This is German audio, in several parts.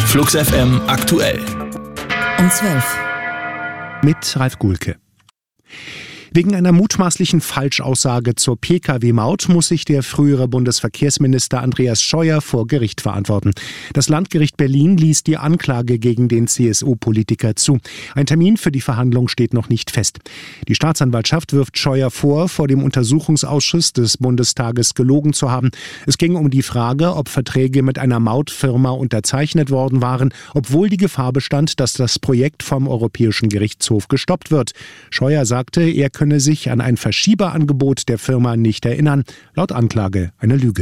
Flux FM aktuell. Um 12. Mit Ralf Gulke. Wegen einer mutmaßlichen Falschaussage zur Pkw-Maut muss sich der frühere Bundesverkehrsminister Andreas Scheuer vor Gericht verantworten. Das Landgericht Berlin ließ die Anklage gegen den CSU-Politiker zu. Ein Termin für die Verhandlung steht noch nicht fest. Die Staatsanwaltschaft wirft Scheuer vor dem Untersuchungsausschuss des Bundestages gelogen zu haben. Es ging um die Frage, ob Verträge mit einer Mautfirma unterzeichnet worden waren, obwohl die Gefahr bestand, dass das Projekt vom Europäischen Gerichtshof gestoppt wird. Scheuer sagte, er könne sich an ein Verschieberangebot der Firma nicht erinnern. Laut Anklage eine Lüge.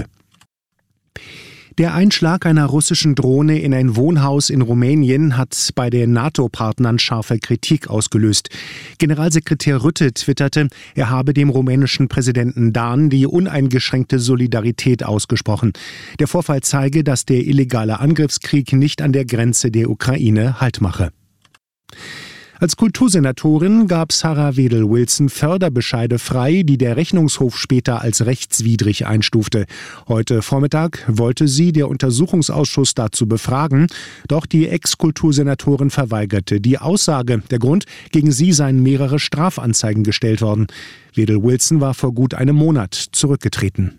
Der Einschlag einer russischen Drohne in ein Wohnhaus in Rumänien hat bei den NATO-Partnern scharfe Kritik ausgelöst. Generalsekretär Rutte twitterte, er habe dem rumänischen Präsidenten Dan die uneingeschränkte Solidarität ausgesprochen. Der Vorfall zeige, dass der illegale Angriffskrieg nicht an der Grenze der Ukraine Halt mache. Als Kultursenatorin gab Sarah Wedel-Wilson Förderbescheide frei, die der Rechnungshof später als rechtswidrig einstufte. Heute Vormittag wollte sie der Untersuchungsausschuss dazu befragen, doch die Ex-Kultursenatorin verweigerte die Aussage. Der Grund, gegen sie seien mehrere Strafanzeigen gestellt worden. Wedel-Wilson war vor gut einem Monat zurückgetreten.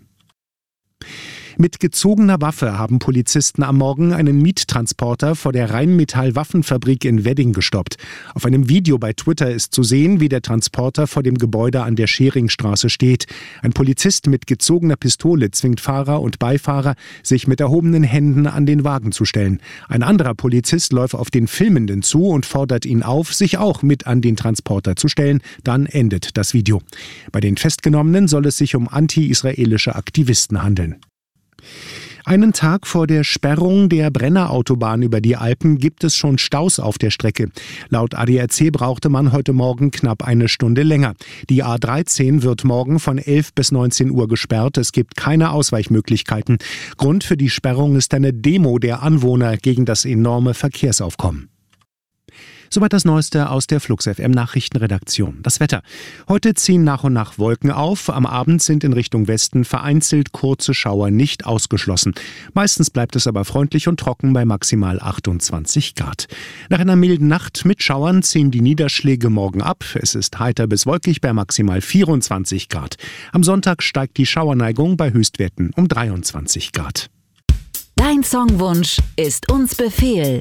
Mit gezogener Waffe haben Polizisten am Morgen einen Miettransporter vor der Rheinmetall-Waffenfabrik in Wedding gestoppt. Auf einem Video bei Twitter ist zu sehen, wie der Transporter vor dem Gebäude an der Scheringstraße steht. Ein Polizist mit gezogener Pistole zwingt Fahrer und Beifahrer, sich mit erhobenen Händen an den Wagen zu stellen. Ein anderer Polizist läuft auf den Filmenden zu und fordert ihn auf, sich auch mit an den Transporter zu stellen. Dann endet das Video. Bei den Festgenommenen soll es sich um anti-israelische Aktivisten handeln. Einen Tag vor der Sperrung der Brennerautobahn über die Alpen gibt es schon Staus auf der Strecke. Laut ADAC brauchte man heute Morgen knapp eine Stunde länger. Die A13 wird morgen von 11 bis 19 Uhr gesperrt. Es gibt keine Ausweichmöglichkeiten. Grund für die Sperrung ist eine Demo der Anwohner gegen das enorme Verkehrsaufkommen. Soweit das Neueste aus der Flux FM Nachrichtenredaktion. Das Wetter. Heute ziehen nach und nach Wolken auf. Am Abend sind in Richtung Westen vereinzelt kurze Schauer nicht ausgeschlossen. Meistens bleibt es aber freundlich und trocken bei maximal 28 Grad. Nach einer milden Nacht mit Schauern ziehen die Niederschläge morgen ab. Es ist heiter bis wolkig bei maximal 24 Grad. Am Sonntag steigt die Schauerneigung bei Höchstwerten um 23 Grad. Dein Songwunsch ist uns Befehl.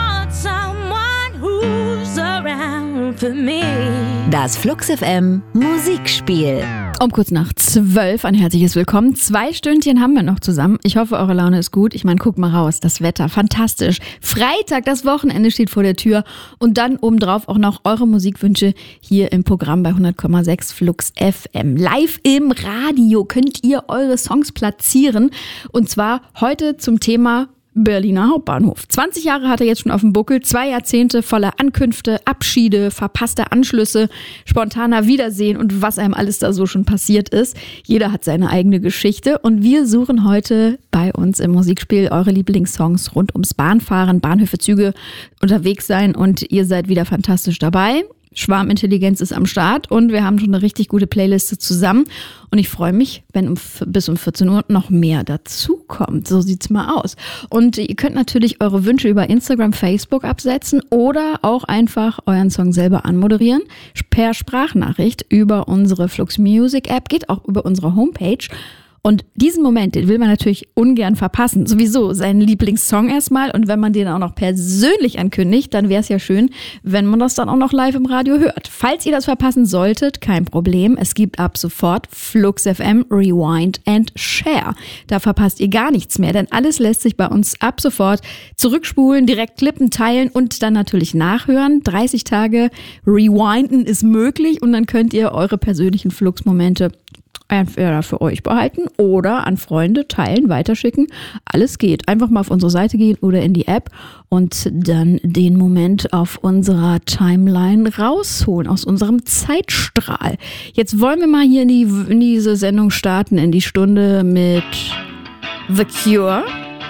Das Flux FM Musikspiel. Um kurz nach 12 ein herzliches Willkommen. 2 Stündchen haben wir noch zusammen. Ich hoffe, eure Laune ist gut. Ich meine, guck mal raus, das Wetter, fantastisch. Freitag, das Wochenende steht vor der Tür. Und dann obendrauf auch noch eure Musikwünsche hier im Programm bei 100,6 Flux FM. Live im Radio könnt ihr eure Songs platzieren. Und zwar heute zum Thema Berliner Hauptbahnhof. 20 Jahre hat er jetzt schon auf dem Buckel, 2 Jahrzehnte voller Ankünfte, Abschiede, verpasste Anschlüsse, spontaner Wiedersehen und was einem alles da so schon passiert ist. Jeder hat seine eigene Geschichte und wir suchen heute bei uns im Musikspiel eure Lieblingssongs rund ums Bahnfahren, Bahnhöfe, Züge, unterwegs sein und ihr seid wieder fantastisch dabei. Schwarmintelligenz ist am Start und wir haben schon eine richtig gute Playliste zusammen und ich freue mich, wenn bis um 14 Uhr noch mehr dazu kommt. So sieht's mal aus. Und ihr könnt natürlich eure Wünsche über Instagram, Facebook absetzen oder auch einfach euren Song selber anmoderieren per Sprachnachricht über unsere Flux Music App, geht auch über unsere Homepage. Und diesen Moment, den will man natürlich ungern verpassen. Sowieso seinen Lieblingssong erstmal. Und wenn man den auch noch persönlich ankündigt, dann wäre es ja schön, wenn man das dann auch noch live im Radio hört. Falls ihr das verpassen solltet, kein Problem. Es gibt ab sofort Flux FM Rewind and Share. Da verpasst ihr gar nichts mehr, denn alles lässt sich bei uns ab sofort zurückspulen, direkt klippen, teilen und dann natürlich nachhören. 30 Tage Rewinden ist möglich und dann könnt ihr eure persönlichen Flux-Momente entweder für euch behalten oder an Freunde teilen, weiterschicken. Alles geht. Einfach mal auf unsere Seite gehen oder in die App und dann den Moment auf unserer Timeline rausholen, aus unserem Zeitstrahl. Jetzt wollen wir mal hier in diese Sendung starten, in die Stunde mit The Cure,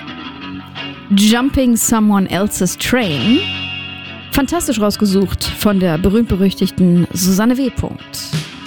Jumping Someone Else's Train. Fantastisch rausgesucht von der berühmt-berüchtigten Susanne W.